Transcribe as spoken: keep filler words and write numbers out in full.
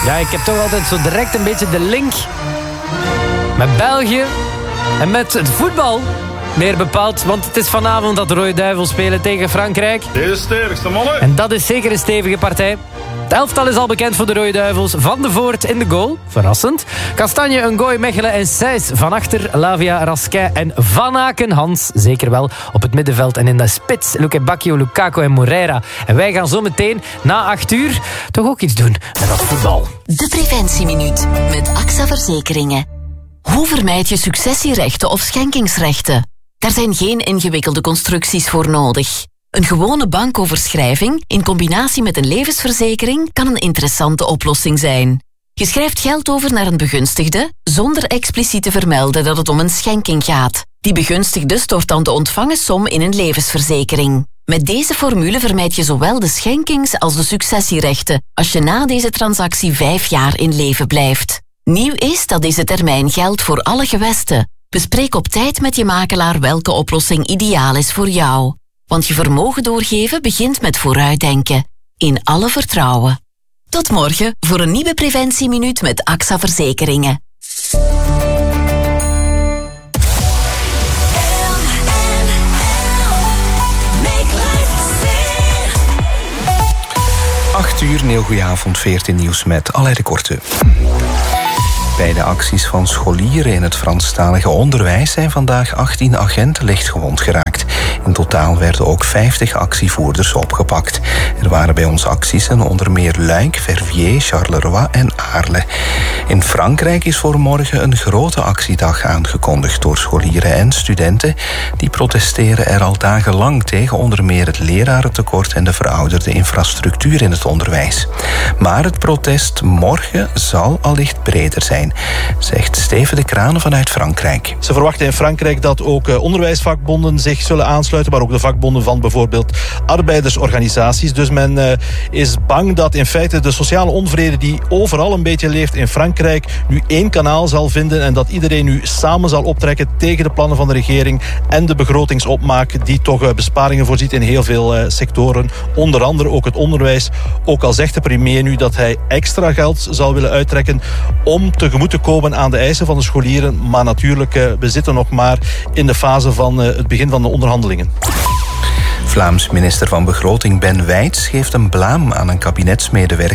Ja, ik heb toch altijd zo direct een beetje de link met België en met het voetbal. Meer bepaald, want het is vanavond dat de Rode Duivels spelen tegen Frankrijk. Deze stevigste mannen. En dat is zeker een stevige partij. Het elftal is al bekend voor de Rode Duivels. Van de Voort in de goal, verrassend. Kastanje, Ngoy, Mechelen en Sijs van achter. Lavia, Raskin en Van Aken, Hans, zeker wel, op het middenveld. En in de spits, Luque Bacchio, Lukaku en Moreira. En wij gaan zo meteen, na acht uur, toch ook iets doen met dat voetbal. De Preventieminuut met A X A Verzekeringen. Hoe vermijd je successierechten of schenkingsrechten? Daar zijn geen ingewikkelde constructies voor nodig. Een gewone bankoverschrijving in combinatie met een levensverzekering kan een interessante oplossing zijn. Je schrijft geld over naar een begunstigde zonder expliciet te vermelden dat het om een schenking gaat. Die begunstigde stort dan de ontvangen som in een levensverzekering. Met deze formule vermijd je zowel de schenkings- als de successierechten als je na deze transactie vijf jaar in leven blijft. Nieuw is dat deze termijn geldt voor alle gewesten. Bespreek op tijd met je makelaar welke oplossing ideaal is voor jou. Want je vermogen doorgeven begint met vooruitdenken. In alle vertrouwen. Tot morgen voor een nieuwe Preventieminuut met A X A Verzekeringen. acht uur, een heel goeie avond, veertien nieuws met Alain de Korte. Bij de acties van scholieren in het Franstalige onderwijs zijn vandaag achttien agenten lichtgewond geraakt. In totaal werden ook vijftig actievoerders opgepakt. Er waren bij ons acties in onder meer Luik, Verviers, Charleroi en Aarle. In Frankrijk is voor morgen een grote actiedag aangekondigd door scholieren en studenten. Die protesteren er al dagenlang tegen onder meer het lerarentekort en de verouderde infrastructuur in het onderwijs. Maar het protest morgen zal allicht breder zijn, zegt Steven de Kranen vanuit Frankrijk. Ze verwachten in Frankrijk dat ook onderwijsvakbonden zich zullen aansluiten, maar ook de vakbonden van bijvoorbeeld arbeidersorganisaties. Dus men uh, is bang dat in feite de sociale onvrede die overal een beetje leeft in Frankrijk nu één kanaal zal vinden en dat iedereen nu samen zal optrekken tegen de plannen van de regering en de begrotingsopmaak die toch uh, besparingen voorziet in heel veel uh, sectoren. Onder andere ook het onderwijs. Ook al zegt de premier nu dat hij extra geld zal willen uittrekken om tegemoet te komen aan de eisen van de scholieren. Maar natuurlijk, uh, we zitten nog maar in de fase van uh, het begin van de onderhandelingen. Vlaams minister van Begroting Ben Wijts geeft een blaam aan een kabinetsmedewerker